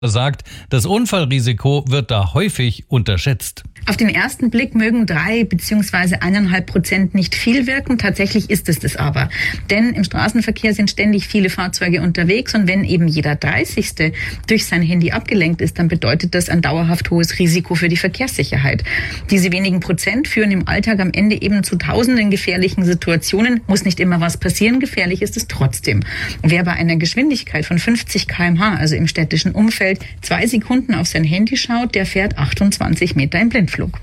sagt, das Unfallrisiko wird da häufig unterschätzt. Auf den ersten Blick mögen 3 bzw. 1,5% nicht viel wirken. Tatsächlich ist es das aber. Denn im Straßenverkehr sind ständig viele Fahrzeuge unterwegs und wenn eben jeder 30. durch sein Handy abgelenkt ist, dann bedeutet das ein dauerhaft hohes Risiko für die Verkehrssicherheit. Diese wenigen Prozent führen im Alltag am Ende eben zu tausenden gefährlichen Situationen. Muss nicht immer was passieren, gefährlich ist es trotzdem. Wer bei einer Geschwindigkeit von 50 km/h, also im städtischen Umfeld, 2 Sekunden auf sein Handy schaut, der fährt 28 Meter im Blindflug.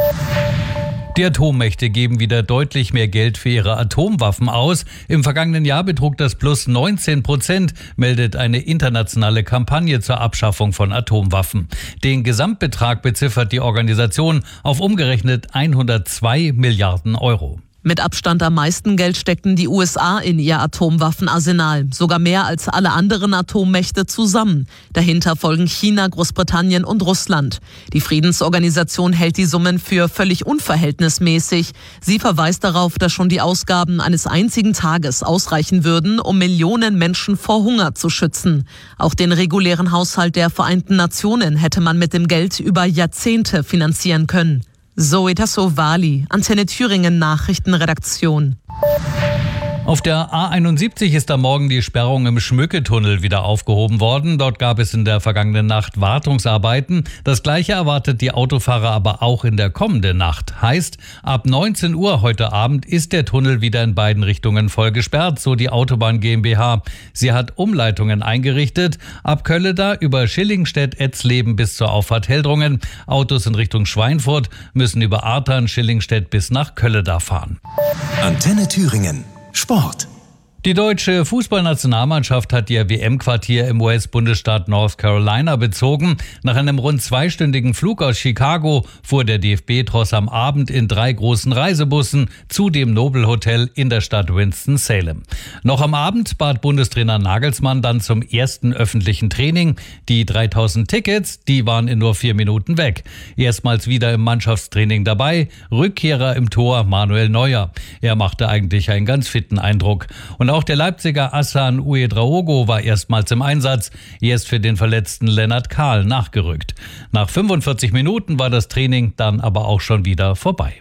Die Atommächte geben wieder deutlich mehr Geld für ihre Atomwaffen aus. Im vergangenen Jahr betrug das plus 19%, meldet eine internationale Kampagne zur Abschaffung von Atomwaffen. Den Gesamtbetrag beziffert die Organisation auf umgerechnet 102 Milliarden Euro. Mit Abstand am meisten Geld steckten die USA in ihr Atomwaffenarsenal, sogar mehr als alle anderen Atommächte zusammen. Dahinter folgen China, Großbritannien und Russland. Die Friedensorganisation hält die Summen für völlig unverhältnismäßig. Sie verweist darauf, dass schon die Ausgaben eines einzigen Tages ausreichen würden, um Millionen Menschen vor Hunger zu schützen. Auch den regulären Haushalt der Vereinten Nationen hätte man mit dem Geld über Jahrzehnte finanzieren können. Zoe Tassovali, Antenne Thüringen Nachrichtenredaktion. Auf der A71 ist am Morgen die Sperrung im Schmücketunnel wieder aufgehoben worden. Dort gab es in der vergangenen Nacht Wartungsarbeiten. Das Gleiche erwartet die Autofahrer aber auch in der kommenden Nacht. Heißt, ab 19 Uhr heute Abend ist der Tunnel wieder in beiden Richtungen voll gesperrt, so die Autobahn GmbH. Sie hat Umleitungen eingerichtet. Ab Kölleda über Schillingstedt-Etzleben bis zur Auffahrt Heldrungen. Autos in Richtung Schweinfurt müssen über Artern, Schillingstedt bis nach Kölleda fahren. Antenne Thüringen. Sport. Die deutsche Fußballnationalmannschaft hat ihr WM-Quartier im US-Bundesstaat North Carolina bezogen. Nach einem rund 2-stündigen Flug aus Chicago fuhr der DFB-Tross am Abend in 3 großen Reisebussen zu dem Nobel-Hotel in der Stadt Winston-Salem. Noch am Abend bat Bundestrainer Nagelsmann dann zum ersten öffentlichen Training. Die 3000 Tickets, die waren in nur 4 Minuten weg. Erstmals wieder im Mannschaftstraining dabei, Rückkehrer im Tor Manuel Neuer. Er machte eigentlich einen ganz fitten Eindruck. Und auch der Leipziger Hassan Ouedraogo war erstmals im Einsatz. Er ist für den verletzten Lennart Kahl nachgerückt. Nach 45 Minuten war das Training dann aber auch schon wieder vorbei.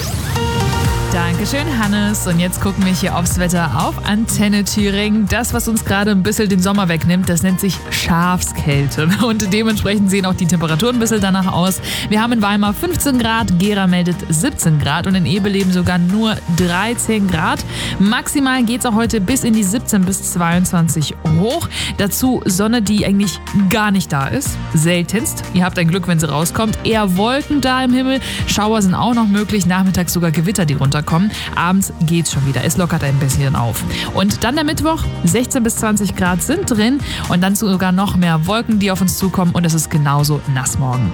Dankeschön, Hannes. Und jetzt gucken wir hier aufs Wetter auf Antenne Thüringen. Das, was uns gerade ein bisschen den Sommer wegnimmt, das nennt sich Schafskälte. Und dementsprechend sehen auch die Temperaturen ein bisschen danach aus. Wir haben in Weimar 15 Grad, Gera meldet 17 Grad und in Ebeleben sogar nur 13 Grad. Maximal geht es auch heute bis in die 17 bis 22 hoch. Dazu Sonne, die eigentlich gar nicht da ist. Seltenst. Ihr habt ein Glück, wenn sie rauskommt. Eher Wolken da im Himmel. Schauer sind auch noch möglich. Nachmittags sogar Gewitter, die runterkommen. Abends geht's schon wieder. Es lockert ein bisschen auf. Und dann der Mittwoch, 16 bis 20 Grad sind drin und dann sogar noch mehr Wolken, die auf uns zukommen und es ist genauso nass morgen.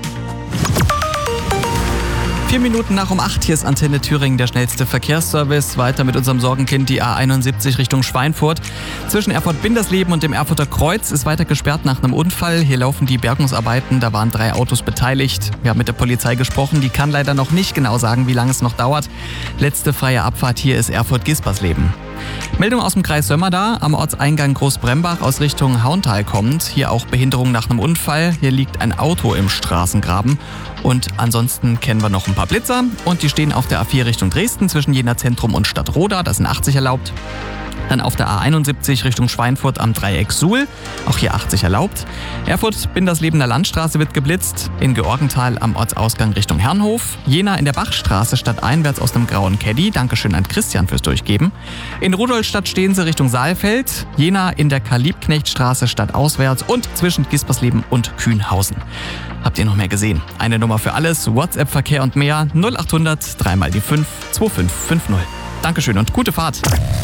4 Minuten nach um 8, hier ist Antenne Thüringen, der schnellste Verkehrsservice. Weiter mit unserem Sorgenkind, die A71 Richtung Schweinfurt. Zwischen Erfurt-Bindersleben und dem Erfurter Kreuz ist weiter gesperrt nach einem Unfall. Hier laufen die Bergungsarbeiten, da waren 3 Autos beteiligt. Wir haben mit der Polizei gesprochen, die kann leider noch nicht genau sagen, wie lange es noch dauert. Letzte freie Abfahrt hier ist Erfurt-Gispersleben. Meldung aus dem Kreis Sömmerda, am Ortseingang Großbrembach aus Richtung Hauntal kommt. Hier auch Behinderung nach einem Unfall. Hier liegt ein Auto im Straßengraben. Und ansonsten kennen wir noch ein paar Blitzer. Und die stehen auf der A4 Richtung Dresden zwischen Jena Zentrum und Stadtroda. Da sind 80 erlaubt. Dann auf der A71 Richtung Schweinfurt am Dreieck Suhl, auch hier 80 erlaubt. Erfurt-Binderslebener Landstraße wird geblitzt, in Georgenthal am Ortsausgang Richtung Herrenhof. Jena in der Bachstraße stadteinwärts aus dem grauen Caddy, Dankeschön an Christian fürs Durchgeben. In Rudolstadt stehen sie Richtung Saalfeld, Jena in der Karl-Liebknecht-Straße stadtauswärts und zwischen Gispersleben und Kühnhausen. Habt ihr noch mehr gesehen? Eine Nummer für alles, WhatsApp-Verkehr und mehr, 0800 3 mal die 5 2550. Dankeschön und gute Fahrt.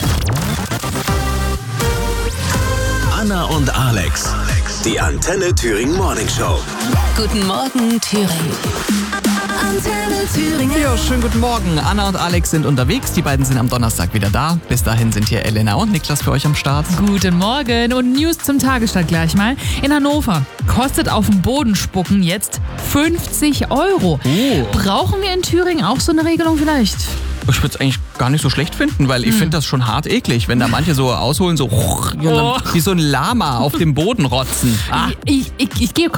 Anna und Alex, die Antenne Thüringen Morning Show. Guten Morgen, Thüringen. Antenne Thüringen. Ja, schönen guten Morgen. Anna und Alex sind unterwegs. Die beiden sind am Donnerstag wieder da. Bis dahin sind hier Elena und Niklas für euch am Start. Guten Morgen und News zum Tagesstart gleich mal. In Hannover kostet auf dem Boden spucken jetzt 50 €. Oh. Brauchen wir in Thüringen auch so eine Regelung vielleicht? Ich würde es eigentlich gar nicht so schlecht finden, weil ich finde das schon hart eklig, wenn da manche so ausholen, so wie so ein Lama auf dem Boden rotzen. Ich gehe